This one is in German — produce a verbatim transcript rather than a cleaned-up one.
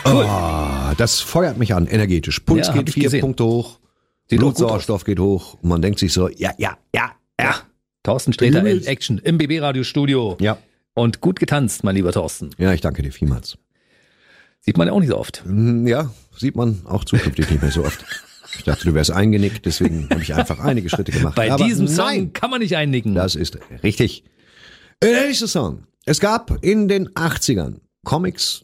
Cool. Oh, das feuert mich an, energetisch. Puls Ja, hab geht ich vier gesehen. Punkte hoch, Sieht auch gut Blutsauerstoff geht hoch und man denkt sich so, ja, ja, ja, ja. Thorsten Sträter in Übelst. Action im B B-Radio-Studio. Ja, Und gut getanzt, mein lieber Thorsten. ja, ich danke dir vielmals. Sieht man ja auch nicht so oft. Hm, Ja, sieht man auch zukünftig nicht mehr so oft. Ich dachte, du wärst eingenickt, deswegen habe ich einfach einige Schritte gemacht. Bei Aber diesem Song nein, kann man nicht einnicken. das ist richtig. Der nächste Song. Es gab in den achtzigern Comics,